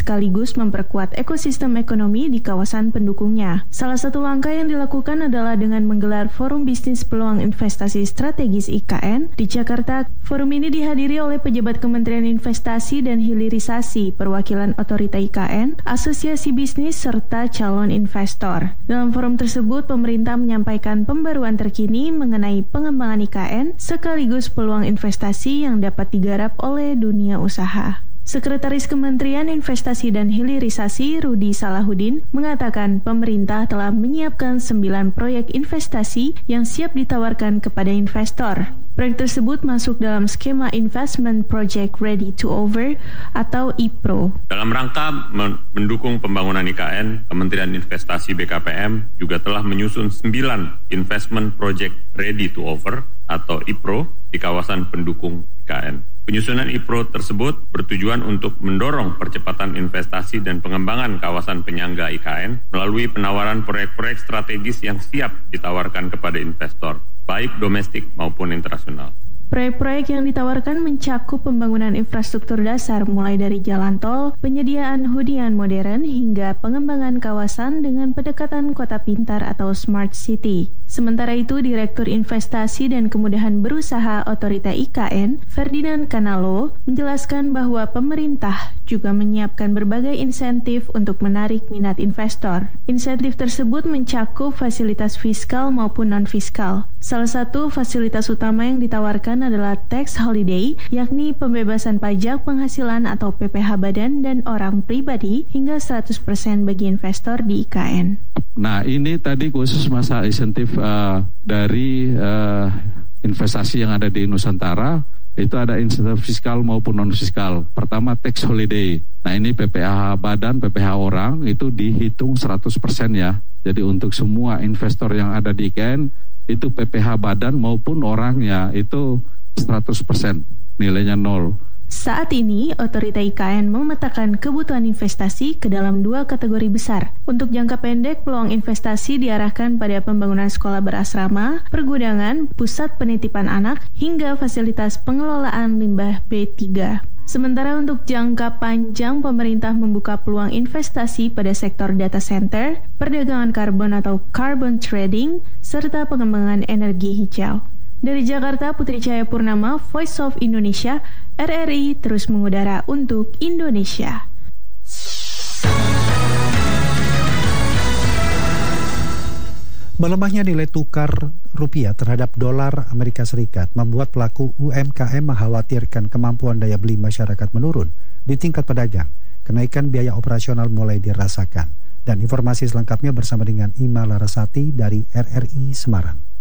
sekaligus memperkuat ekosistem ekonomi di kawasan pendukungnya. Salah satu langkah yang dilakukan adalah dengan menggelar Forum Bisnis Peluang Investasi Strategis IKN di Jakarta. Forum ini dihadiri oleh pejabat Kementerian Investasi dan Hilirisasi, perwakilan otorita IKN, asosiasi bisnis, serta calon investor. Dalam forum tersebut, pemerintah menyampaikan pembaruan terkini mengenai pengembangan IKN sekaligus peluang investasi yang dapat digarap oleh dunia usaha. Sekretaris Kementerian Investasi dan Hilirisasi Rudi Salahuddin mengatakan pemerintah telah menyiapkan 9 proyek investasi yang siap ditawarkan kepada investor. Proyek tersebut masuk dalam skema Investment Project Ready to Over atau IPRO. Dalam rangka mendukung pembangunan IKN, Kementerian Investasi BKPM juga telah menyusun 9 Investment Project Ready to Over atau IPRO di kawasan pendukung IKN. Penyusunan IPRO tersebut bertujuan untuk mendorong percepatan investasi dan pengembangan kawasan penyangga IKN melalui penawaran proyek-proyek strategis yang siap ditawarkan kepada investor, baik domestik maupun internasional. Proyek-proyek yang ditawarkan mencakup pembangunan infrastruktur dasar mulai dari jalan tol, penyediaan hunian modern, hingga pengembangan kawasan dengan pendekatan kota pintar atau smart city. Sementara itu, Direktur Investasi dan Kemudahan Berusaha Otorita IKN, Ferdinand Kanalo, menjelaskan bahwa pemerintah juga menyiapkan berbagai insentif untuk menarik minat investor. Insentif tersebut mencakup fasilitas fiskal maupun non-fiskal. Salah satu fasilitas utama yang ditawarkan adalah tax holiday, yakni pembebasan pajak penghasilan atau PPh badan dan orang pribadi hingga 100% bagi investor di IKN. Nah, ini tadi khusus masa insentif dari investasi yang ada di Nusantara. Itu ada insentif fiskal maupun non-fiskal. Pertama, tax holiday. Nah, ini PPh badan, PPh orang itu dihitung 100% ya. Jadi untuk semua investor yang ada di IKN, itu PPh badan maupun orangnya itu 100%, nilainya 0. Saat ini, otorita IKN memetakan kebutuhan investasi ke dalam 2 kategori besar. Untuk jangka pendek, peluang investasi diarahkan pada pembangunan sekolah berasrama, pergudangan, pusat penitipan anak, hingga fasilitas pengelolaan limbah B3. Sementara untuk jangka panjang, pemerintah membuka peluang investasi pada sektor data center, perdagangan karbon atau carbon trading, serta pengembangan energi hijau. Dari Jakarta, Putri Cahaya Purnama, Voice of Indonesia, RRI terus mengudara untuk Indonesia. Melemahnya nilai tukar rupiah terhadap dolar Amerika Serikat membuat pelaku UMKM mengkhawatirkan kemampuan daya beli masyarakat menurun di tingkat pedagang. Kenaikan biaya operasional mulai dirasakan. Dan informasi selengkapnya bersama dengan Ima Larasati dari RRI Semarang.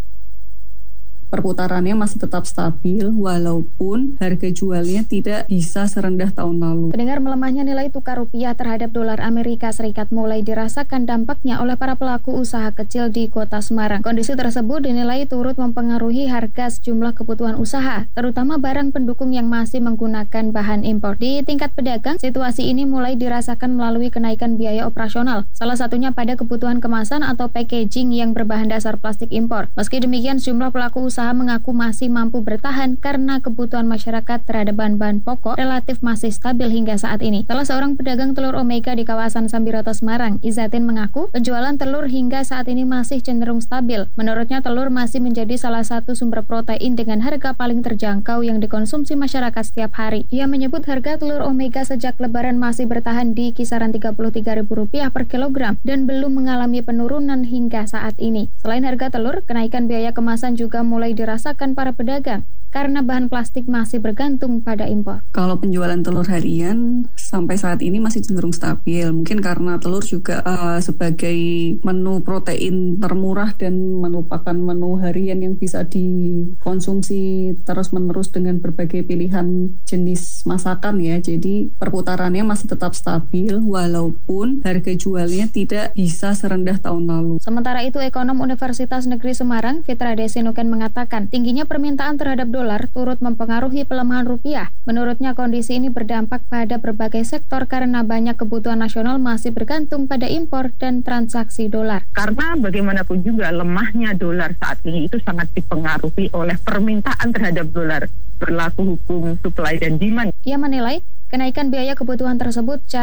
Perputarannya masih tetap stabil walaupun harga jualnya tidak bisa serendah tahun lalu. Pendengar, melemahnya nilai tukar rupiah terhadap dolar Amerika Serikat mulai dirasakan dampaknya oleh para pelaku usaha kecil di Kota Semarang. Kondisi tersebut dinilai turut mempengaruhi harga sejumlah kebutuhan usaha, terutama barang pendukung yang masih menggunakan bahan impor. Di tingkat pedagang, situasi ini mulai dirasakan melalui kenaikan biaya operasional, salah satunya pada kebutuhan kemasan atau packaging yang berbahan dasar plastik impor. Meski demikian, sejumlah pelaku usaha mengaku masih mampu bertahan karena kebutuhan masyarakat terhadap bahan-bahan pokok relatif masih stabil hingga saat ini. Salah seorang pedagang telur Omega di kawasan Sambiroto Semarang, Izatin, mengaku penjualan telur hingga saat ini masih cenderung stabil. Menurutnya, telur masih menjadi salah satu sumber protein dengan harga paling terjangkau yang dikonsumsi masyarakat setiap hari. Ia menyebut harga telur Omega sejak Lebaran masih bertahan di kisaran Rp33.000 per kilogram dan belum mengalami penurunan hingga saat ini. Selain harga telur, kenaikan biaya kemasan juga mulai dirasakan para pedagang karena bahan plastik masih bergantung pada impor. Kalau penjualan telur harian sampai saat ini masih cenderung stabil. Mungkin karena telur juga sebagai menu protein termurah dan merupakan menu harian yang bisa dikonsumsi terus-menerus dengan berbagai pilihan jenis masakan ya. Jadi perputarannya masih tetap stabil walaupun harga jualnya tidak bisa serendah tahun lalu. Sementara itu, ekonom Universitas Negeri Semarang, Fitra Desinuken, mengatakan tingginya permintaan terhadap dolar turut mempengaruhi pelemahan rupiah. Menurutnya, kondisi ini berdampak pada berbagai sektor karena banyak kebutuhan nasional masih bergantung pada impor dan transaksi dolar. Karena bagaimanapun juga lemahnya dolar saat ini itu sangat dipengaruhi oleh permintaan terhadap dolar, berlaku hukum supply dan demand. Ia menilai kenaikan biaya kebutuhan tersebut